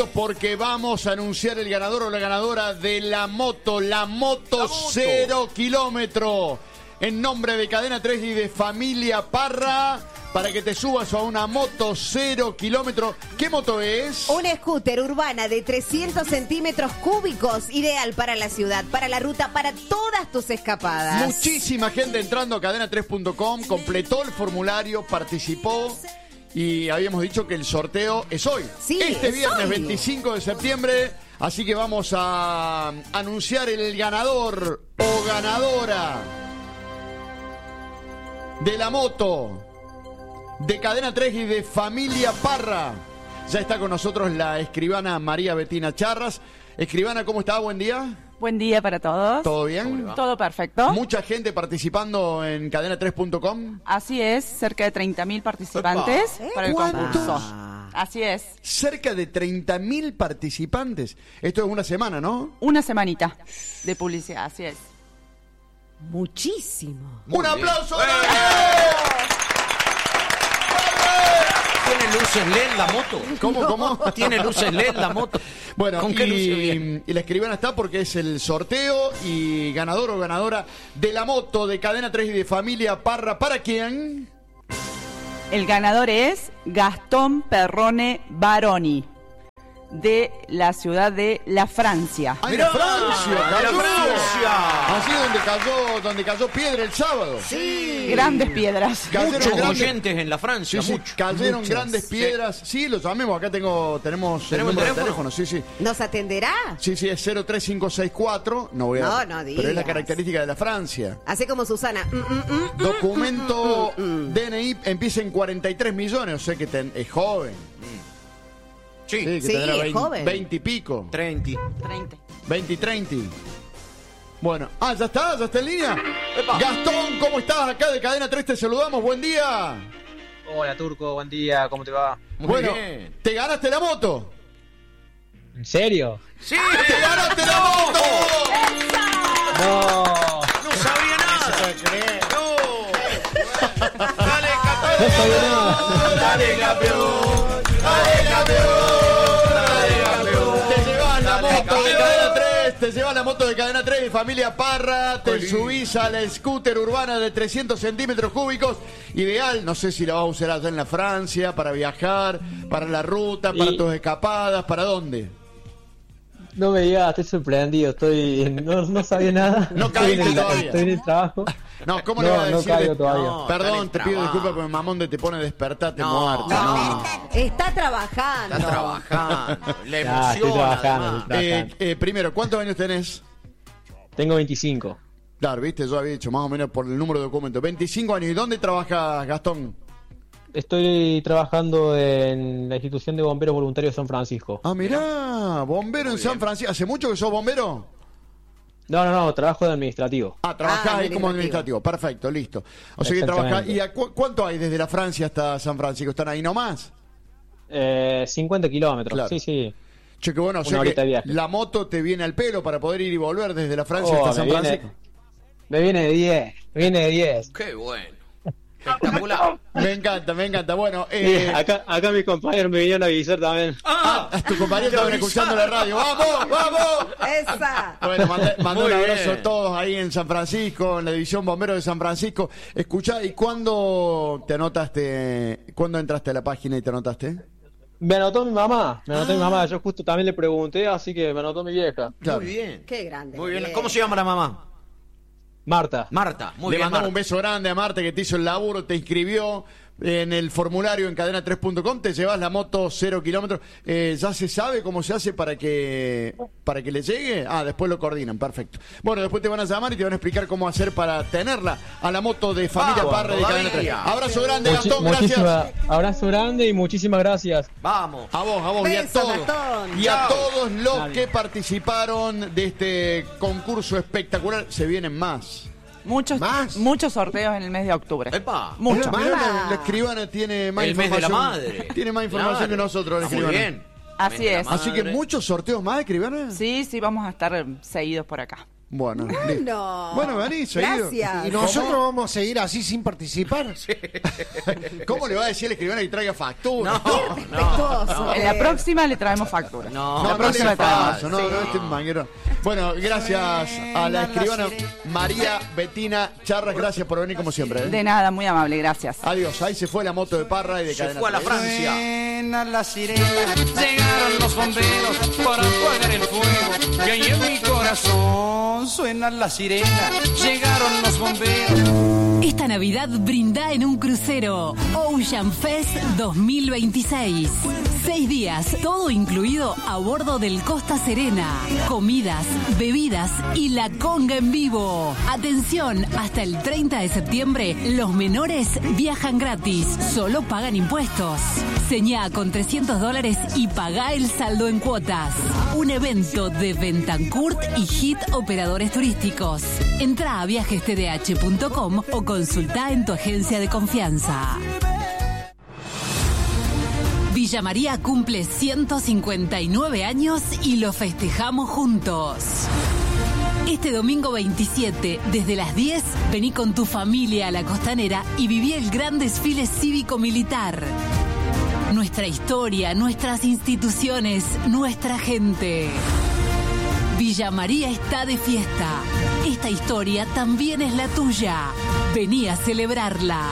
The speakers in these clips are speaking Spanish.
Porque vamos a anunciar el ganador o la ganadora de la moto 0 kilómetro. En nombre de Cadena 3 y de Familia Parra, para que te subas a una moto 0 kilómetro. ¿Qué moto es? Una scooter urbana de 300 centímetros cúbicos, ideal para la ciudad, para la ruta, para todas tus escapadas. Muchísima gente entrando a cadena3.com, completó el formulario, participó. Y habíamos dicho que el sorteo es hoy. Sí, este viernes hoy. 25 de septiembre. Así que vamos a anunciar el ganador o ganadora de la moto de Cadena 3 y de Familia Parra. Ya está con nosotros la escribana María Betina Charras. Escribana, ¿cómo está? Buen día. Buen día para todos. ¿Todo bien? Todo perfecto. Mucha gente participando en cadena3.com. Así es, cerca de 30.000 participantes para el ¿Cuántos? concurso. Así es. Cerca de 30.000 participantes. Esto es una semana, ¿no? Una semanita de publicidad, así es. Muchísimo. ¡Un aplauso! ¿Tiene luces LED la moto? ¿Cómo? ¿Tiene luces LED la moto? Bueno, ¿Con qué luces viene? y la escribana está porque es el sorteo y ganador o ganadora de la moto de Cadena 3 y de Familia Parra. ¿Para quién? El ganador es Gastón Perrone Baroni, de la ciudad de La Francia. ¡Ay, Mirá, la Francia! de la ¡Cayó! Francia. Así donde cayó piedra el sábado. Sí. Grandes piedras. Cayeron Muchos grandes- oyentes en la Francia. Sí, muchos. cayeron Muchos. grandes piedras. Sí, lo llamemos. Acá tenemos el número el de teléfono? teléfono. Sí. ¿Nos atenderá? Sí, es 03564. No voy a. No Pero es la digas. característica de la Francia. Hace como Susana. Documento DNI empieza en 43 millones, o sea que es joven. Sí, que Sí, tendrá es joven. 20 y pico. 30. 30. 20 y 30. Bueno, ya está en línea. Epa. Gastón, ¿cómo estás? Acá de Cadena 3 te saludamos, buen día. Hola Turco, buen día, ¿cómo te va? Muy bueno, bien. ¿te ganaste la moto? ¿En serio? ¡Sí! ¡Te ganaste la moto! No. ¡No sabía nada! ¡No! ¡Dale, No sabía campeón! nada. ¡Dale, campeón! ¡Dale, campeón! Te llevas la moto de Cadena 3, te llevas la moto de Cadena 3 de Familia Parra, te subís a la scooter urbana de 300 centímetros cúbicos, ideal, no sé si la vas a usar allá en la Francia, para viajar, para la ruta, para Y- tus escapadas, ¿para dónde? No me digas, estoy sorprendido, no sabía nada. No Estoy en caíste el- todavía. Estoy en el trabajo. No, ¿cómo le No, vas a no decir? caigo todavía. No, Perdón, está en te pido trabajo. disculpas porque mamón te pone despertate No, muerto. no. Está trabajando. Está trabajando. Le Ya, estoy emociona. trabajando, además. estoy Primero, ¿cuántos años tenés? Tengo 25. Claro, viste, yo había dicho más o menos por el número de documentos. 25 años. ¿Y dónde trabajas, Gastón? Estoy trabajando en la institución de bomberos voluntarios de San Francisco. Ah, mirá, bombero en San Francisco. ¿Hace mucho que sos bombero? No, trabajo de administrativo. Ah, trabajás ahí como administrativo. administrativo. Perfecto, listo. O sea que Exactamente. trabajás. ¿Y cuánto hay desde la Francia hasta San Francisco? ¿Están ahí nomás? 50 kilómetros, Claro. sí. Che, que bueno, o Una sea horita que de viaje. la moto te viene al pelo para poder ir y volver desde la Francia Oh, hasta San Francisco. me viene de 10, me viene de 10. ¡Qué bueno! Espectacular. Me encanta. Bueno, Sí, acá mis compañeros me vinieron a avisar también. tu compañero estaban escuchando la radio. ¡Vamos! Esa. Bueno, mandé un Muy abrazo bien. a todos ahí en San Francisco, en la división bombero de San Francisco. Escuchá, ¿y cuándo te anotaste? ¿Cuándo entraste a la página y te anotaste? Me anotó mi mamá, yo justo también le pregunté, así que me anotó mi vieja. Claro. Muy bien. Qué grande. Muy bien. ¿Cómo se llama la mamá? Marta. Marta. Muy Le bien, mandamos Marta. un beso grande a Marta que te hizo el laburo, te inscribió en el formulario en cadena3.com, te llevas la moto 0 kilómetros. ¿Ya se sabe cómo se hace para que le llegue? Después lo coordinan, perfecto. Bueno, después te van a llamar y te van a explicar cómo hacer para tenerla a la moto de Familia Vamos, Parra de Cadena 3. todavía. Abrazo grande, Gastón, gracias. Abrazo grande y muchísimas gracias. Vamos. A vos, y a Besos, todos. Gastón. Y a Chao. todos los Dale. que participaron de este concurso espectacular. Se vienen más. Muchos sorteos en el mes de octubre. ¡Epa! Muchos. Mirá, la escribana tiene más El mes información. de la madre. Tiene más información Claro. que nosotros, la Muy escribana. bien. Así Mes de la es. Así que madre. muchos sorteos más, escribana. Sí, vamos a estar seguidos por acá. Bueno, listo. No. Bueno, vení, seguido. Gracias. ¿Y nosotros vamos a seguir así sin participar? ¿Cómo le va a decir al escribano que traiga factura? Respetuoso. En la próxima le traemos factura. No, No, la próxima le traemos. paso, no, este manguero. Bueno, gracias a la escribana María Betina Charras, gracias por venir como siempre. De nada, muy amable, gracias. Adiós, ahí se fue la moto de Parra y de se Cadena fue a la 3. Francia. Suenan las sirenas, llegaron los bomberos para apagar el fuego. Y ahí en mi corazón suenan las sirenas, llegaron los bomberos. Esta Navidad brinda en un crucero Ocean Fest 2026. 6 días, todo incluido a bordo del Costa Serena. Comidas, bebidas y la conga en vivo. Atención, hasta el 30 de septiembre los menores viajan gratis, solo pagan impuestos. Señá con $300 y pagá el saldo en cuotas. Un evento de Bentancurt y Hit Operadores Turísticos. Entrá a viajestdh.com o consultá en tu agencia de confianza. Villa María cumple 159 años y lo festejamos juntos. Este domingo 27, desde las 10, vení con tu familia a la Costanera y viví el gran desfile cívico-militar. Nuestra historia, nuestras instituciones, nuestra gente. Villa María está de fiesta. Esta historia también es la tuya. Vení a celebrarla.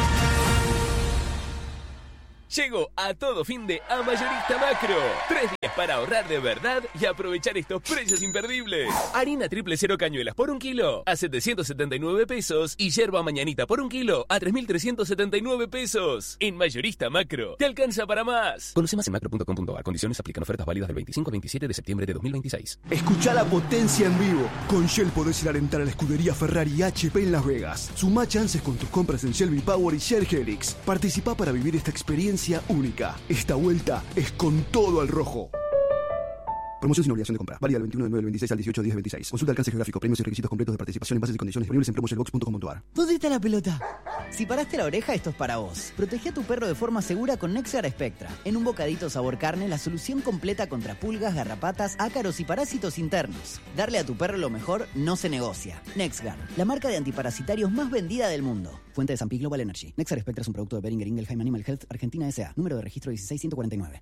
Llegó a todo fin de a Mayorista Macro. 3 días para ahorrar de verdad y aprovechar estos precios imperdibles. Harina triple cero cañuelas por 1 kilo a 779 pesos y yerba mañanita por 1 kilo a 3.379 pesos. En Mayorista Macro, te alcanza para más. Conoce más en macro.com.ar. Condiciones aplican. Ofertas válidas del 25 al 27 de septiembre de 2026. Escucha la potencia en vivo. Con Shell podés ir a alentar a la escudería Ferrari y HP en Las Vegas. Sumá chances con tus compras en Shell V-Power y Shell Helix. Participá para vivir esta experiencia única. Esta vuelta es con todo al rojo. Promoción sin obligación de compra. Válida del 21 de 9 del 26 al 18 de 10 del 26. Consulta alcance geográfico, premios y requisitos completos de participación en bases y condiciones disponibles en promoshellbox.com.ar. ¿Dónde está la pelota? Si paraste la oreja, esto es para vos. Protege a tu perro de forma segura con NexGard Spectra. En un bocadito sabor carne, la solución completa contra pulgas, garrapatas, ácaros y parásitos internos. Darle a tu perro lo mejor no se negocia. NexGard, la marca de antiparasitarios más vendida del mundo. Fuente de San Pi Global Energy. NexGard Spectra es un producto de Boehringer Ingelheim Animal Health Argentina S.A. Número de registro 16149.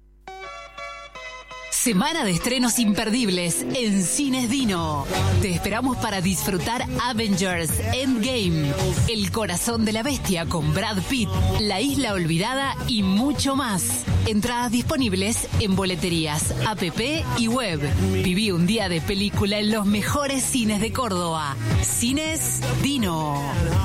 Semana de estrenos imperdibles en Cines Dino. Te esperamos para disfrutar Avengers Endgame, El corazón de la bestia con Brad Pitt, La isla olvidada y mucho más. Entradas disponibles en boleterías, app y web. Viví un día de película en los mejores cines de Córdoba. Cines Dino.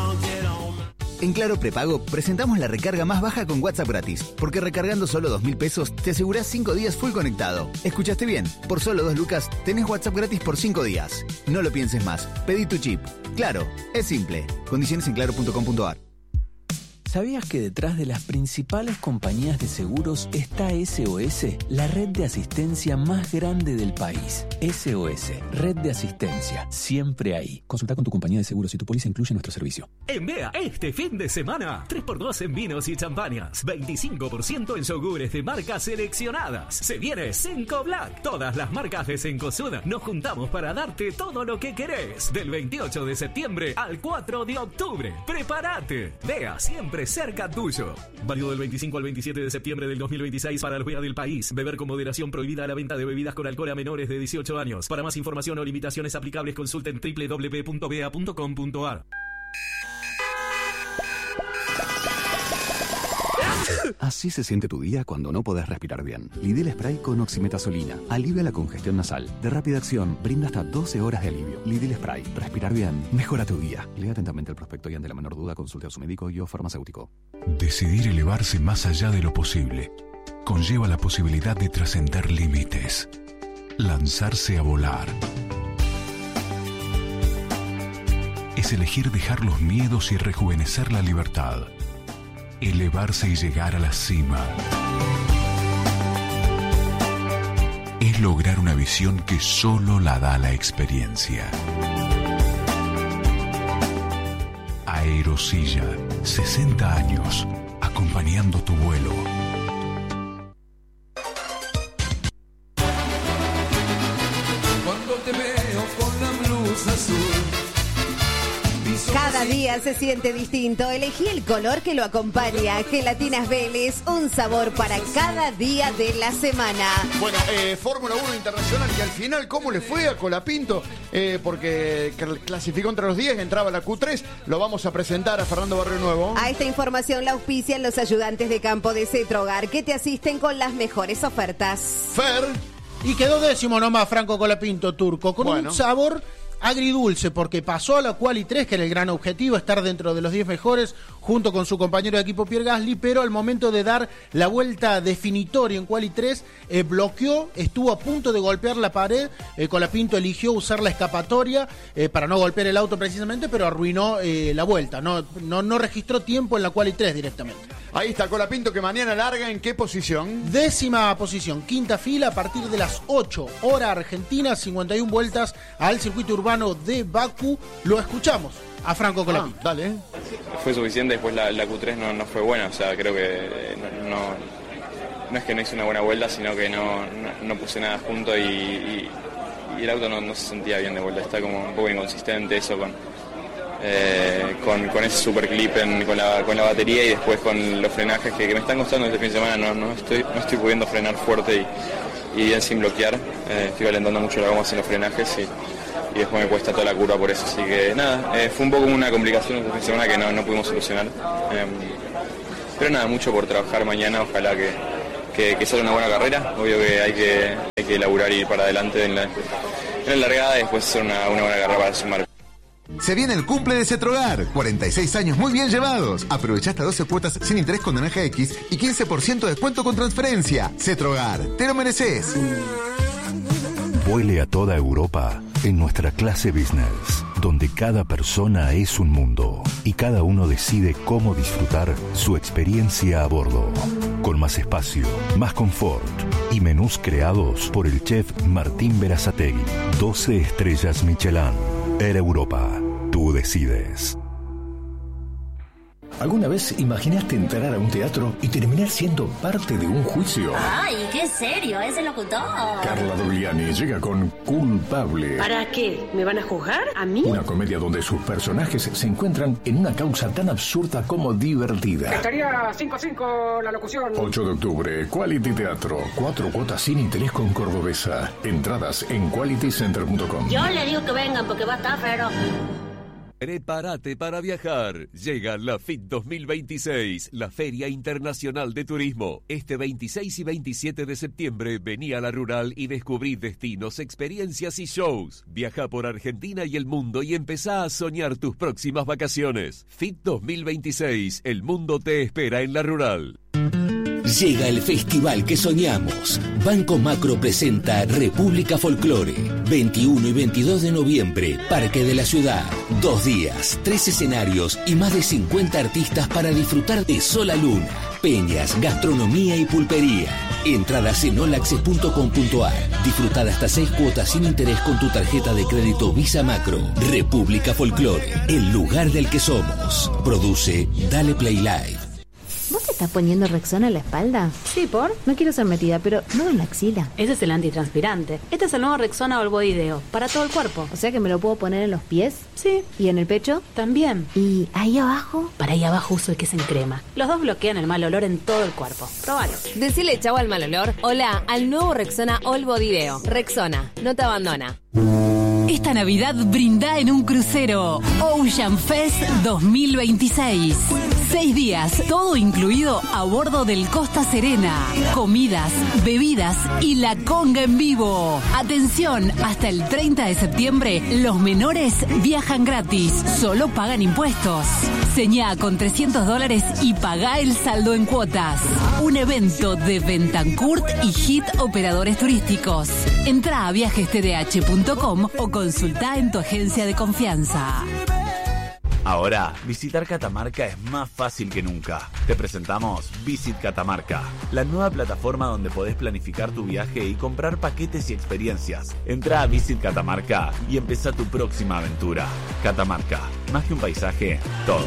En Claro Prepago presentamos la recarga más baja con WhatsApp gratis, porque recargando solo 2.000 pesos te asegurás 5 días full conectado. ¿Escuchaste bien? Por solo 2 lucas tenés WhatsApp gratis por 5 días. No lo pienses más. Pedí tu chip. Claro, es simple. Condiciones en claro.com.ar. ¿Sabías que detrás de las principales compañías de seguros está SOS, la red de asistencia más grande del país? SOS, red de asistencia, siempre ahí. Consulta con tu compañía de seguros si tu póliza incluye nuestro servicio. En Bea, este fin de semana, 3x2 en vinos y champañas, 25% en yogures de marcas seleccionadas. Se viene Senco Black. Todas las marcas de Cencosud nos juntamos para darte todo lo que querés. Del 28 de septiembre al 4 de octubre. ¡Prepárate! Bea, siempre cerca tuyo. Válido del 25 al 27 de septiembre del 2026 para el Bea del país. Beber con moderación, prohibida la venta de bebidas con alcohol a menores de 18 años. Para más información o limitaciones aplicables consulten www.bea.com.ar. Así se siente tu día cuando no podés respirar bien. Lidl Spray con oximetazolina. Alivia la congestión nasal. De rápida acción, brinda hasta 12 horas de alivio. Lidl Spray. Respirar bien. Mejora tu día. Lea atentamente el prospecto y ante la menor duda consulte a su médico y o farmacéutico. Decidir elevarse más allá de lo posible conlleva la posibilidad de trascender límites. Lanzarse a volar. Es elegir dejar los miedos y rejuvenecer la libertad. Elevarse y llegar a la cima. Es lograr una visión que solo la da la experiencia. Aerosilla, 60 años, acompañando tu vuelo. Cuando te veo con la blusa Cruz Azul. Cada día se siente distinto. Elegí el color que lo acompaña. Gelatinas Vélez, un sabor para cada día de la semana. Bueno, Fórmula 1 Internacional, que al final, ¿cómo le fue a Colapinto? Porque clasificó entre los 10, entraba a la Q3. Lo vamos a presentar a Fernando Barrio Nuevo. A esta información la auspician los ayudantes de campo de Cetrogar, que te asisten con las mejores ofertas. Fer. Y quedó 10º nomás Franco Colapinto Turco, con un sabor agridulce, porque pasó a la Quali 3, que era el gran objetivo, estar dentro de los 10 mejores, junto con su compañero de equipo Pierre Gasly, pero al momento de dar la vuelta definitoria en Quali 3, bloqueó, estuvo a punto de golpear la pared. Colapinto eligió usar la escapatoria para no golpear el auto precisamente, pero arruinó la vuelta, no registró tiempo en la Quali 3 directamente. Ahí está Colapinto, que mañana larga, ¿en qué posición? 10ª posición, 5ª fila, a partir de las 8, hora argentina, 51 vueltas al circuito urbano de Bakú. Lo escuchamos a Franco Colapinto. Dale. Fue suficiente, después la Q3 no fue buena, o sea, creo que no es que no hice una buena vuelta, sino que no puse nada junto y el auto no se sentía bien de vuelta, está como un poco inconsistente eso con ese super clip con la batería y después con los frenajes que me están costando este fin de semana. No estoy pudiendo frenar fuerte y bien sin bloquear. Estoy calentando mucho la goma sin los frenajes y después me cuesta toda la curva por eso. Así que nada, fue un poco una complicación este fin de semana que no pudimos solucionar. Pero nada, mucho por trabajar mañana. Ojalá que sea una buena carrera. Obvio que hay que elaborar y ir para adelante en la largada y después hacer una buena carrera para sumar. Se viene el cumple de Cetrogar. 46 años muy bien llevados. Aprovecha hasta 12 cuotas sin interés con naranja X y 15% de descuento con transferencia. Cetrogar, te lo mereces. Vuele a toda Europa en nuestra clase business, donde cada persona es un mundo y cada uno decide cómo disfrutar su experiencia a bordo. Con más espacio, más confort y menús creados por el chef Martín Berazategui. 12 estrellas Michelin. Air Europa, tú decides. ¿Alguna vez imaginaste entrar a un teatro y terminar siendo parte de un juicio? ¡Ay, qué serio! ¡Es el locutor! Carla Dogliani llega con Culpable. ¿Para qué? ¿Me van a juzgar? ¿A mí? Una comedia donde sus personajes se encuentran en una causa tan absurda como divertida. Estaría 5-5 la locución. 8 de octubre, Quality Teatro. 4 cuotas sin interés con Cordobesa. Entradas en qualitycenter.com. Yo le digo que vengan porque va a estar fero. Prepárate para viajar. Llega la FIT 2026, la Feria Internacional de Turismo. Este 26 y 27 de septiembre vení a la Rural y descubrí destinos, experiencias y shows. Viaja por Argentina y el mundo y empezá a soñar tus próximas vacaciones. FIT 2026, el mundo te espera en la Rural. Llega el festival que soñamos. Banco Macro presenta República Folklore. 21 y 22 de noviembre, Parque de la Ciudad. 2 días, 3 escenarios y más de 50 artistas para disfrutar de sola luna, peñas, gastronomía y pulpería. Entradas en olaccess.com.ar. Disfrutar hasta 6 cuotas sin interés con tu tarjeta de crédito Visa Macro. República Folklore, el lugar del que somos. Produce Dale Play Live. ¿Vos te estás poniendo Rexona en la espalda? Sí, ¿por? No quiero ser metida, pero no en la axila. Ese es el antitranspirante. Este es el nuevo Rexona All Body Deo, para todo el cuerpo. O sea que me lo puedo poner en los pies. Sí. ¿Y en el pecho? También. ¿Y ahí abajo? Para ahí abajo uso el que es en crema. Los dos bloquean el mal olor en todo el cuerpo. Probalo. Decile chau al mal olor. Hola al nuevo Rexona All Body Deo. Rexona, no te abandona. Esta Navidad brinda en un crucero. Ocean Fest 2026. 6 días, todo incluido a bordo del Costa Serena. Comidas, bebidas y la conga en vivo. Atención, hasta el 30 de septiembre, los menores viajan gratis. Solo pagan impuestos. Señá con $300 y pagá el saldo en cuotas. Un evento de Bentancourt y Hit Operadores Turísticos. Entrá a viajestdh.com o consultá en tu agencia de confianza. Ahora, visitar Catamarca es más fácil que nunca. Te presentamos Visit Catamarca, la nueva plataforma donde podés planificar tu viaje y comprar paquetes y experiencias. Entrá a Visit Catamarca y empezá tu próxima aventura. Catamarca, más que un paisaje, todos.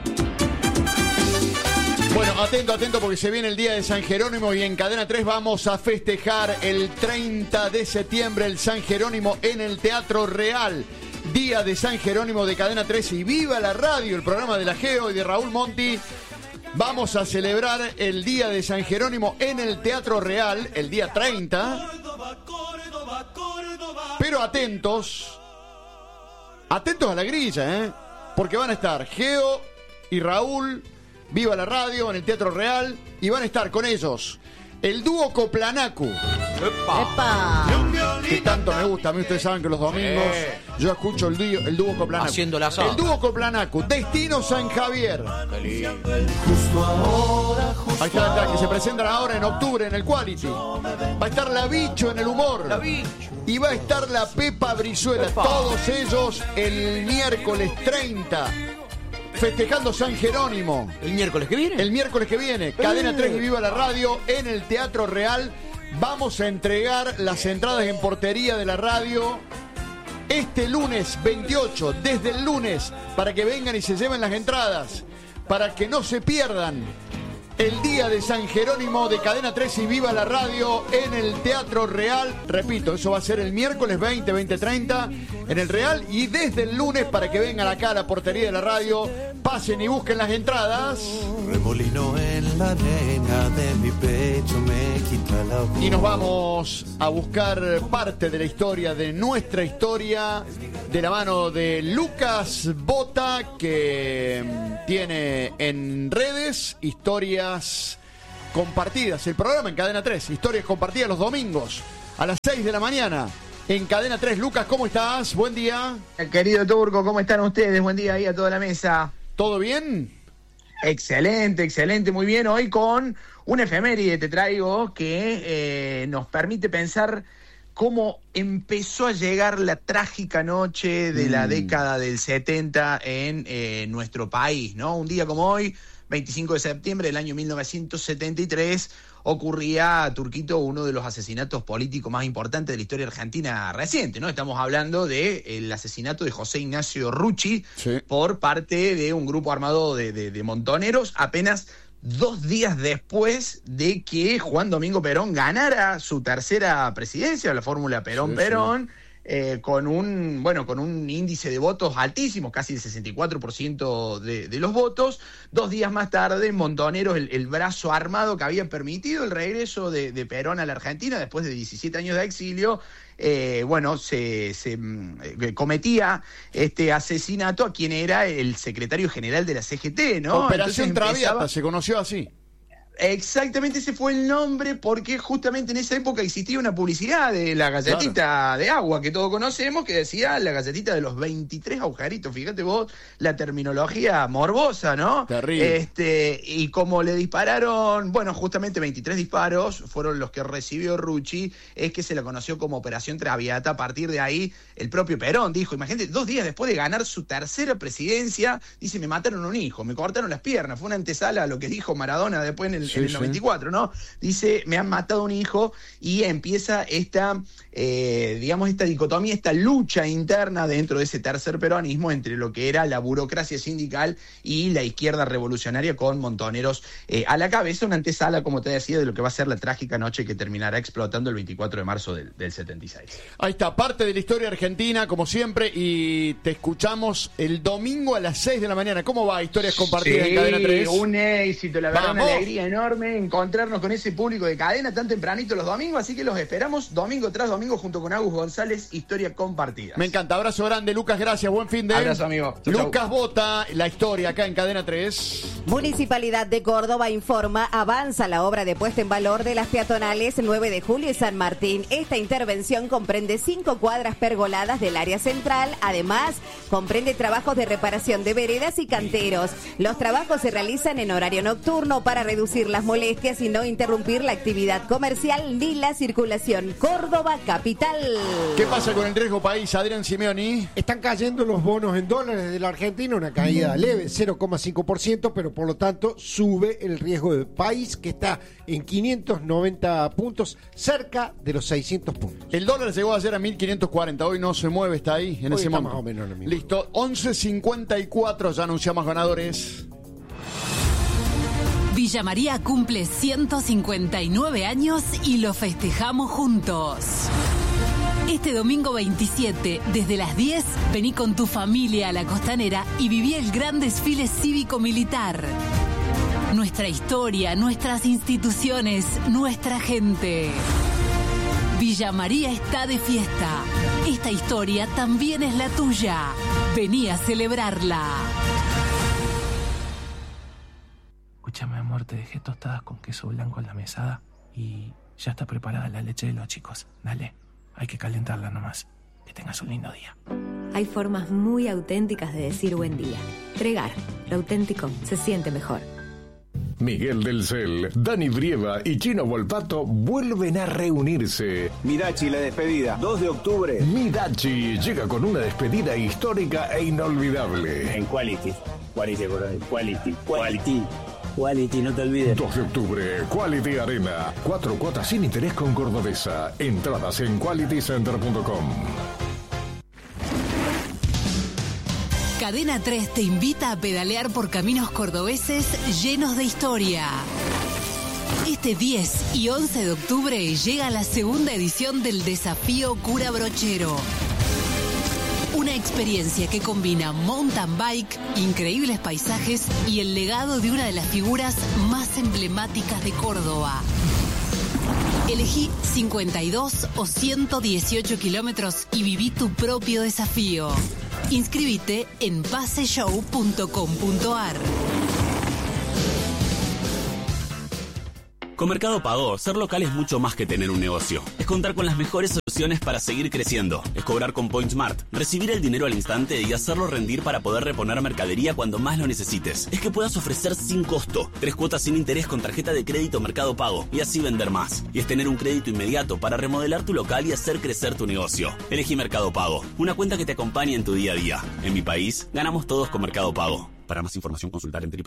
Bueno, atento porque se viene el día de San Jerónimo y en Cadena 3 vamos a festejar el 30 de septiembre el San Jerónimo en el Teatro Real. Día de San Jerónimo de Cadena 13 y Viva la Radio, el programa de la Geo y de Raúl Monti. Vamos a celebrar el Día de San Jerónimo en el Teatro Real el día 30. Pero atentos a la grilla, porque van a estar Geo y Raúl, Viva la Radio, en el Teatro Real, y van a estar con ellos el dúo Coplanacu. ¡Epa! Que tanto me gusta. A mí ustedes saben que los domingos yo escucho el dúo Coplanacu. Haciendo la asado. El dúo Coplanacu, Destino San Javier. Ahí está, que se presentan ahora en octubre en el Quality. Va a estar la Bicho en el humor. Y va a estar la Pepa Brizuela. Todos ellos el miércoles 30. Festejando San Jerónimo. ¿El miércoles que viene? El miércoles que viene. Cadena 3 y Viva la Radio en el Teatro Real. Vamos a entregar las entradas en portería de la radio este lunes 28, desde el lunes, para que vengan y se lleven las entradas, para que no se pierdan el Día de San Jerónimo de Cadena 3 y Viva la Radio en el Teatro Real. Repito, eso va a ser el miércoles 20:30 en el Real, y desde el lunes para que vengan acá a la portería de la radio, pasen y busquen las entradas. Remolino en la arena de mi pecho me quita la voz. Y nos vamos a buscar parte de la historia, de nuestra historia, de la mano de Lucas Bota, que tiene en redes historias compartidas. El programa en Cadena 3, historias compartidas los domingos a las 6 de la mañana en Cadena 3. Lucas, ¿cómo estás? Buen día. Querido Turco, ¿cómo están ustedes? Buen día ahí a toda la mesa. ¿Todo bien? Excelente, excelente, muy bien. Hoy con una efeméride te traigo que nos permite pensar cómo empezó a llegar la trágica noche de la década del 70 en nuestro país, ¿no? Un día como hoy, 25 de septiembre del año 1973, ocurría, Turquito, uno de los asesinatos políticos más importantes de la historia argentina reciente, ¿no? Estamos hablando del asesinato de José Ignacio Rucci por parte de un grupo armado de montoneros, apenas 2 días después de que Juan Domingo Perón ganara su tercera presidencia, la fórmula Perón-Perón, con un índice de votos altísimos, casi el 64% de los votos. 2 días más tarde, Montoneros, el brazo armado que había permitido el regreso de Perón a la Argentina después de 17 años de exilio, se cometía este asesinato a quien era el secretario general de la CGT, ¿no? Operación Traviata, se conoció así. Exactamente, ese fue el nombre, porque justamente en esa época existía una publicidad de la galletita de agua que todos conocemos, que decía la galletita de los 23 agujeritos. Fíjate vos la terminología morbosa, ¿no? Terrible. Y como le dispararon, justamente 23 disparos fueron los que recibió Rucci, es que se la conoció como Operación Traviata. A partir de ahí, el propio Perón dijo, imagínate, 2 días después de ganar su tercera presidencia, dice, me mataron un hijo, me cortaron las piernas. Fue una antesala a lo que dijo Maradona después en el 94, ¿no? Dice, me han matado un hijo, y empieza esta dicotomía, esta lucha interna dentro de ese tercer peronismo entre lo que era la burocracia sindical y la izquierda revolucionaria, con Montoneros a la cabeza, una antesala, como te decía, de lo que va a ser la trágica noche que terminará explotando el 24 de marzo del 76. Ahí está, parte de la historia argentina, como siempre, y te escuchamos el domingo a las 6 de la mañana. ¿Cómo va Historias Compartidas en Cadena 3? Un éxito, la verdad, una alegría enorme encontrarnos con ese público de Cadena tan tempranito los domingos, así que los esperamos domingo tras domingo junto con Agus González, Historia Compartida. Me encanta, abrazo grande, Lucas, gracias, buen fin de... Abrazo, amigo. Lucas Bota, la historia acá en Cadena 3. Municipalidad de Córdoba informa, avanza la obra de puesta en valor de las peatonales 9 de julio y San Martín. Esta intervención comprende 5 cuadras pergoladas del área central, además comprende trabajos de reparación de veredas y canteros. Los trabajos se realizan en horario nocturno para reducir las molestias y no interrumpir la actividad comercial ni la circulación. Córdoba capital. ¿Qué pasa con el riesgo país, Adrián Simeoni? Están cayendo los bonos en dólares de la Argentina, una caída leve, 0,5%, pero por lo tanto sube el riesgo del país, que está en 590 puntos, cerca de los 600 puntos. El dólar llegó ayer a 1.540, hoy no se mueve, está ahí, en hoy ese momento. Más o menos lo mismo. Listo, 11.54, ya anunciamos ganadores. Villa María cumple 159 años y lo festejamos juntos. Este domingo 27, desde las 10, vení con tu familia a la Costanera y viví el gran desfile cívico-militar. Nuestra historia, nuestras instituciones, nuestra gente. Villa María está de fiesta. Esta historia también es la tuya. Vení a celebrarla. Escúchame, amor, te dejé tostadas con queso blanco en la mesada y ya está preparada la leche de los chicos. Dale, hay que calentarla nomás. Que tengas un lindo día. Hay formas muy auténticas de decir buen día. Pregar, lo auténtico se siente mejor. Miguel del Cel, Dani Brieva y Chino Volpato vuelven a reunirse. Midachi, la despedida, 2 de octubre. Midachi llega con una despedida histórica e inolvidable. En Quality, no te olvides. 2 de octubre, Quality Arena. 4 cuotas sin interés con Cordobesa. Entradas en qualitycenter.com. Cadena 3 te invita a pedalear por caminos cordobeses llenos de historia. Este 10 y 11 de octubre llega la segunda edición del Desafío Cura Brochero. Una experiencia que combina mountain bike, increíbles paisajes y el legado de una de las figuras más emblemáticas de Córdoba. Elegí 52 o 118 kilómetros y viví tu propio desafío. Inscríbete en paseshow.com.ar. Con Mercado Pago, ser local es mucho más que tener un negocio. Es contar con las mejores soluciones para seguir creciendo. Es cobrar con PointSmart, recibir el dinero al instante y hacerlo rendir para poder reponer mercadería cuando más lo necesites. Es que puedas ofrecer sin costo 3 cuotas sin interés con tarjeta de crédito Mercado Pago y así vender más. Y es tener un crédito inmediato para remodelar tu local y hacer crecer tu negocio. Elegí Mercado Pago, una cuenta que te acompañe en tu día a día. En mi país, ganamos todos con Mercado Pago. Para más información, consultar en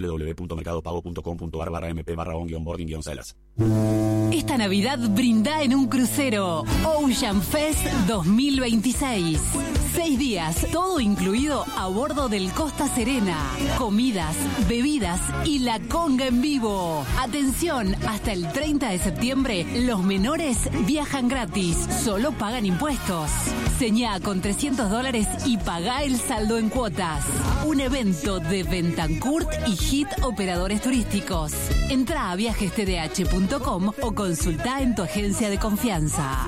www.mercadopago.com.ar/mp/onboarding-salas. Esta Navidad brinda en un crucero. Ocean Fest 2026. 6 días, todo incluido a bordo del Costa Serena. Comidas, bebidas y la conga en vivo. Atención, hasta el 30 de septiembre, los menores viajan gratis. Solo pagan impuestos. Señá con $300 y pagá el saldo en cuotas. Un evento de Bentancurt y Hit Operadores Turísticos. Entrá a viajestdh.com o consultá en tu agencia de confianza.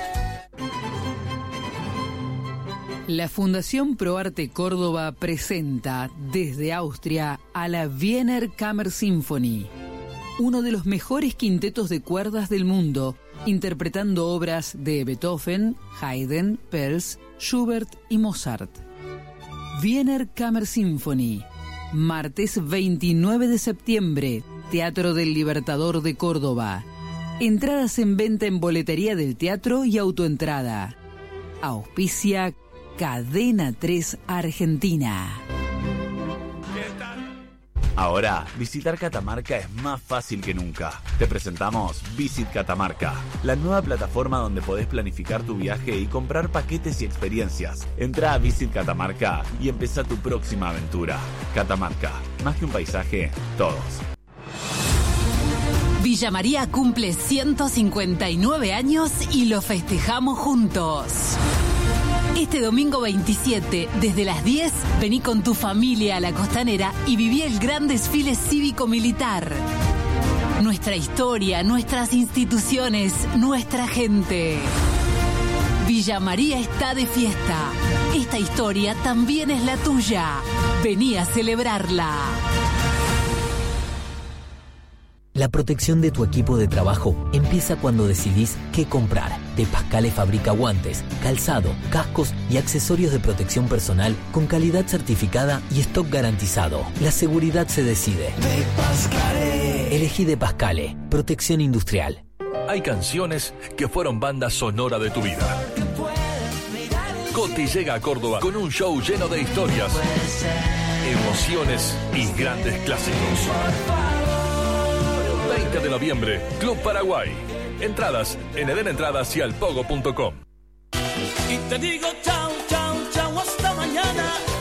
La Fundación ProArte Córdoba presenta desde Austria a la Wiener Kammersymphonie, uno de los mejores quintetos de cuerdas del mundo, interpretando obras de Beethoven, Haydn, Pels, Schubert y Mozart. Wiener Kammersymphonie, martes 29 de septiembre, Teatro del Libertador de Córdoba. Entradas en venta en boletería del teatro y autoentrada. Auspicia Cadena 3 Argentina. Ahora, visitar Catamarca es más fácil que nunca. Te presentamos Visit Catamarca, la nueva plataforma donde podés planificar tu viaje y comprar paquetes y experiencias. Entrá a Visit Catamarca y empezá tu próxima aventura. Catamarca, más que un paisaje, todos. Villa María cumple 159 años y lo festejamos juntos. Este domingo 27, desde las 10, vení con tu familia a la Costanera y viví el gran desfile cívico-militar. Nuestra historia, nuestras instituciones, nuestra gente. Villa María está de fiesta. Esta historia también es la tuya. Vení a celebrarla. La protección de tu equipo de trabajo empieza cuando decidís qué comprar. De Pascale fabrica guantes, calzado, cascos y accesorios de protección personal con calidad certificada y stock garantizado. La seguridad se decide. De Pascale. Elegí De Pascale, protección industrial. Hay canciones que fueron banda sonora de tu vida. Coti llega a Córdoba con un show lleno de historias, emociones y grandes clásicos. 20 de noviembre, Club Paraguay. Entradas en edenentradas y alpogo.com. Y te digo chao, chao, chao, hasta mañana.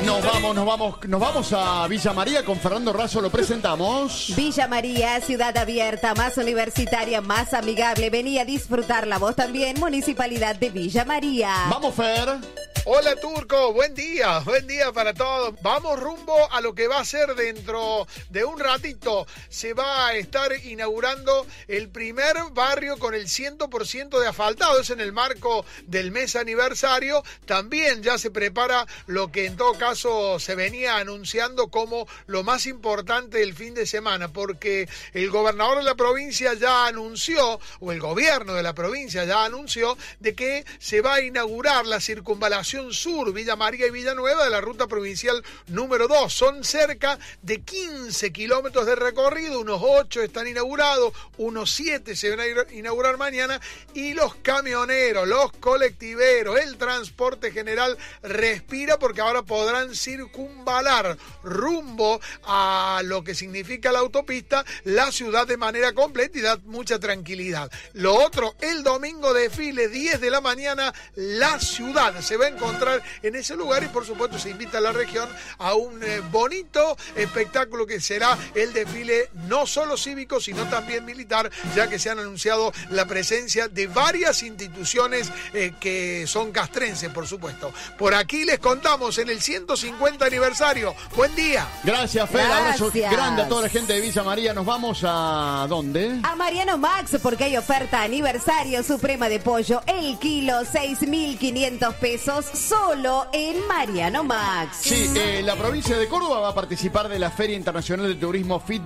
Nos vamos a Villa María con Fernando Razo, lo presentamos. Villa María, ciudad abierta, más universitaria, más amigable. Vení a disfrutarla vos también, Municipalidad de Villa María. Vamos, Fer. Hola, Turco, buen día para todos. Vamos rumbo a lo que va a ser dentro de un ratito. Se va a estar inaugurando el primer barrio con el 100% de asfaltado. Es en el marco del mes aniversario. También ya se prepara lo que en todo caso se venía anunciando como lo más importante del fin de semana, porque el gobernador de la provincia ya anunció, o el gobierno de la provincia ya anunció, de que se va a inaugurar la circunvalación sur, Villa María y Villanueva, de la ruta provincial número 2. Son cerca de 15 kilómetros de recorrido, unos 8 están inaugurados, unos 7 se van a inaugurar mañana, y los camioneros, los colectiveros, el transporte general respira, porque ahora podrán circunvalar rumbo a lo que significa la autopista, la ciudad de manera completa, y da mucha tranquilidad. Lo otro, el domingo desfile, 10 de la mañana, la ciudad se va a encontrar en ese lugar, y por supuesto se invita a la región a un bonito espectáculo que será el desfile no solo cívico sino también militar, ya que se han anunciado la presencia de varias instituciones que son castrenses, por supuesto. Por aquí les contamos en el 150 aniversario. Buen día. Gracias, Fer. Abrazo grande a toda la gente de Villa María. Nos vamos a ¿dónde? A Mariano Max, porque hay oferta aniversario suprema de pollo, el kilo 6.500 pesos solo en Mariano Max. Sí, la provincia de Córdoba va a participar de la Feria Internacional de Turismo FIT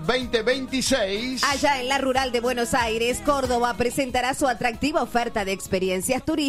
2026. Allá en la rural de Buenos Aires, Córdoba presentará su atractiva oferta de experiencias turísticas